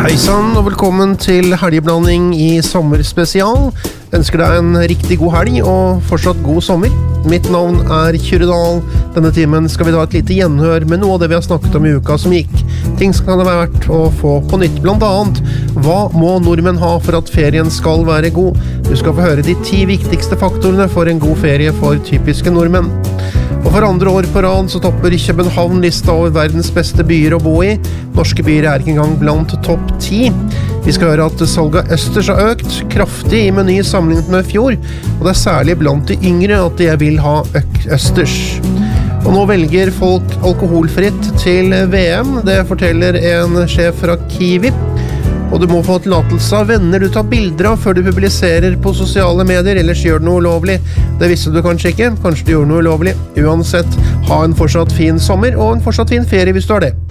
Hei sann, og velkommen til helgeblanding i sommerspesial. Ønsker deg en riktig god helg og fortsatt god sommer. Mitt navn Kyrre Dahl. Denne timen skal vi ta et lite gjenhør med noe av det vi har snakket om i uka som gikk. Ting som kan det være verdt å få på nytt. Blant annet, hva må nordmenn ha for at ferien skal være god? Du skal få høre de 10 viktigste faktorene for en god ferie for typiske nordmenn. Og for andre år på rad så topper København lista over verdens beste byer å bo i. Norske byer ikke engang blant topp 10. Vi skal høre at salget av østers har økt kraftig i Meny sammenlignet med fjor, og det særlig blant de yngre at de vil ha østers. Og nå velger folk alkoholfritt til VM, det forteller en sjef fra Kiwi. Og du må få tillatelse av venner du tar bilder av før du publiserer på sosiale medier, ellers gjør du noe ulovlig. Det visste du kanskje ikke, kanskje du gjorde noe ulovlig. Uansett, ha en fortsatt fin sommer og en fortsatt fin ferie hvis du har det.